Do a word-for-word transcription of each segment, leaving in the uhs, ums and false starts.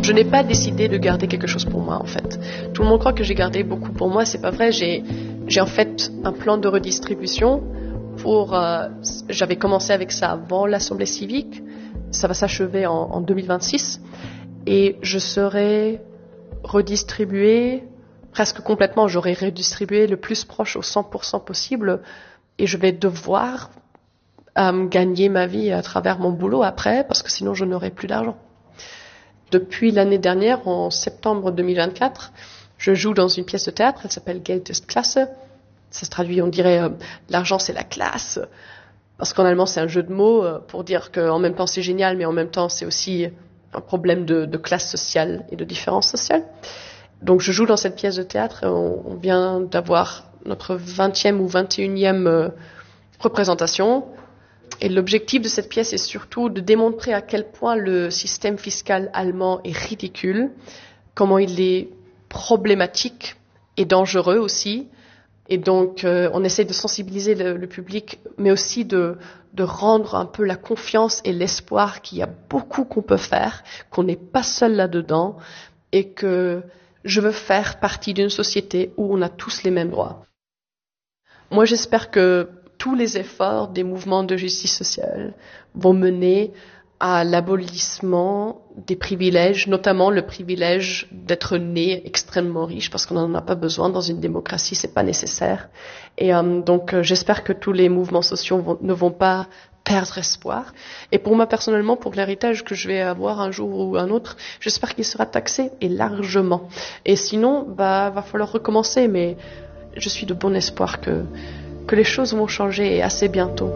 Je n'ai pas décidé de garder quelque chose pour moi, en fait. Tout le monde croit que j'ai gardé beaucoup pour moi, c'est pas vrai. J'ai, j'ai en fait un plan de redistribution pour... Euh, j'avais commencé avec ça avant l'Assemblée civique. Ça va s'achever en, en deux mille vingt-six. Et je serai redistribué presque complètement. J'aurai redistribué le plus proche au cent pour cent possible. Et je vais devoir euh, gagner ma vie à travers mon boulot après, parce que sinon je n'aurai plus d'argent. Depuis l'année dernière, en septembre deux mille vingt-quatre, je joue dans une pièce de théâtre, elle s'appelle Geld ist Klasse. Ça se traduit, on dirait, euh, l'argent c'est la classe, parce qu'en allemand c'est un jeu de mots euh, pour dire qu'en même temps c'est génial, mais en même temps c'est aussi un problème de, de classe sociale et de différence sociale. Donc je joue dans cette pièce de théâtre, et on, on vient d'avoir notre vingtième ou vingt et unième euh, représentation. Et l'objectif de cette pièce est surtout de démontrer à quel point le système fiscal allemand est ridicule, comment il est problématique et dangereux aussi. Et donc, euh, on essaie de sensibiliser le, le public, mais aussi de, de rendre un peu la confiance et l'espoir qu'il y a beaucoup qu'on peut faire, qu'on n'est pas seul là-dedans, et que je veux faire partie d'une société où on a tous les mêmes droits. Moi, j'espère que tous les efforts des mouvements de justice sociale vont mener à l'abolissement des privilèges, notamment le privilège d'être né extrêmement riche, parce qu'on n'en a pas besoin dans une démocratie, c'est pas nécessaire. Et euh, donc euh, j'espère que tous les mouvements sociaux vont, ne vont pas perdre espoir. Et pour moi personnellement, pour l'héritage que je vais avoir un jour ou un autre, j'espère qu'il sera taxé, et largement. Et sinon, bah va falloir recommencer, mais je suis de bon espoir que que les choses vont changer assez bientôt.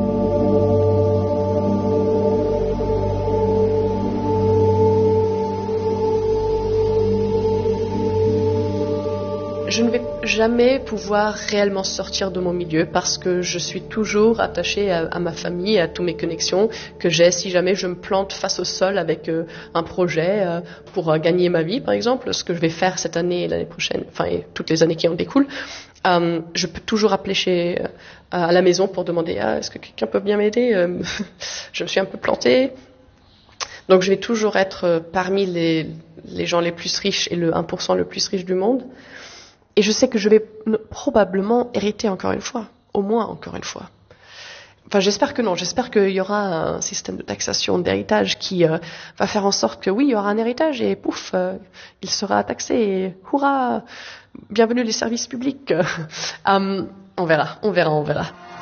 Je ne vais jamais pouvoir réellement sortir de mon milieu parce que je suis toujours attachée à, à ma famille, à toutes mes connexions que j'ai. Si jamais je me plante face au sol avec euh, un projet euh, pour euh, gagner ma vie, par exemple, ce que je vais faire cette année et l'année prochaine, enfin et toutes les années qui en découlent, euh, je peux toujours appeler chez, euh, à la maison pour demander ah, est-ce que quelqu'un peut bien m'aider euh, je me suis un peu plantée. Donc je vais toujours être euh, parmi les, les gens les plus riches et le un pour cent le plus riche du monde. Et je sais que je vais probablement hériter encore une fois, au moins encore une fois. Enfin, j'espère que non. J'espère qu'il y aura un système de taxation d'héritage qui euh, va faire en sorte que oui, il y aura un héritage et pouf, euh, il sera taxé et hurrah, bienvenue les services publics. um, on verra, on verra, on verra.